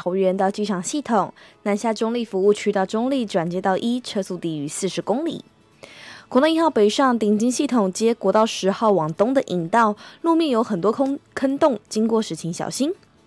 桃园到机场系统，南下中立服务区到中立转接到1，车速低于40公里。国道1号北上顶金系统接国道10号往东的引道，路面有很多坑洞，经过时请小心。